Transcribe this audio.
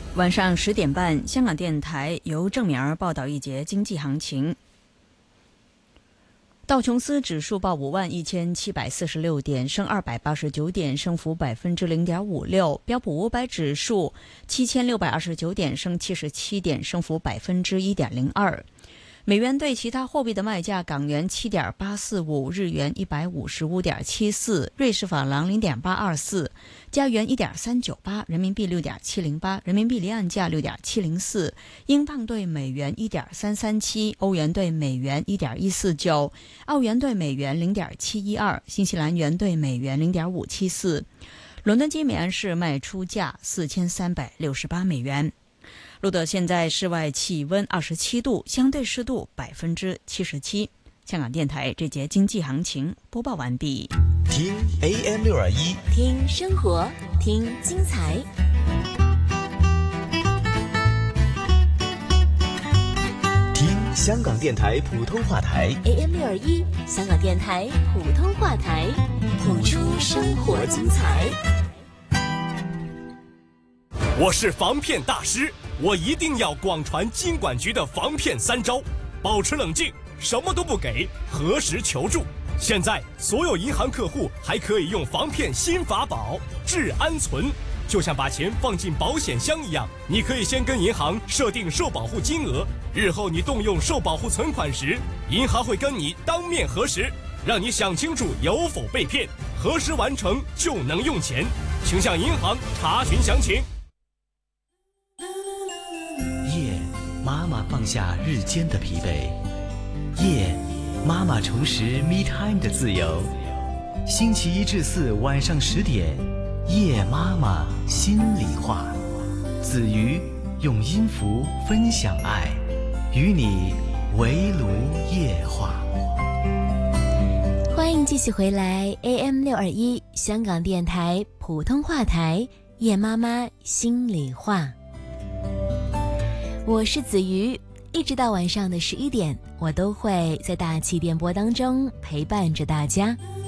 晚上10点半，香港电台由郑敏儿报道一节经济行情。道琼斯指数报51746点，升289点，升幅0.56%。标普500指数7629点，升77点，升幅1.02%。美元对其他货币的卖价：港元7.845，日元155.74，瑞士法郎0.824，加元1.398，人民币6.708，人民币离岸价6.704，英镑对美元1.337，欧元对美元1.149，澳元对美元0.712，新西兰元对美元0.574。伦敦金每安士卖出价4368美元。录得现在室外气温27度，相对湿度77%。香港电台这节经济行情播报完毕。 听 AM621， 听生活，听精彩。 听香港电台普通话台 AM621，香港电台普通话台，谱出生活精彩。 我是防骗大师，我一定要广传金管局的防骗3招：保持冷静，什么都不给，核实求助。现在所有银行客户还可以用防骗新法宝治安存，就像把钱放进保险箱一样，你可以先跟银行设定受保护金额，日后你动用受保护存款时，银行会跟你当面核实，让你想清楚有否被骗，核实完成就能用钱，请向银行查询详情。 夜，妈妈放下日间的疲惫。夜，妈妈重拾 me time 的自由。星期1至4晚上10点，夜妈妈心里话。子瑜用音符分享爱，与你围炉夜话。 欢迎继续回来 AM621 香港电台普通话台，夜妈妈心里话。我是子瑜，一直到晚上的11点，我都会在大气电波当中陪伴着大家。